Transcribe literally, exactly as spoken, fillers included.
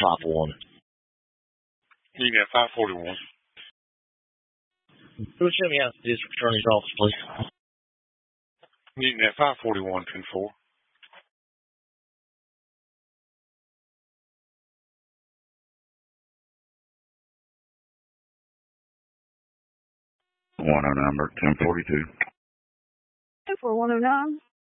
five one. Meeting at five forty-one. Who sent me out to the district attorney's office, please? Meeting at five forty-one, ten four. one oh number ten forty-two. ten four one oh nine.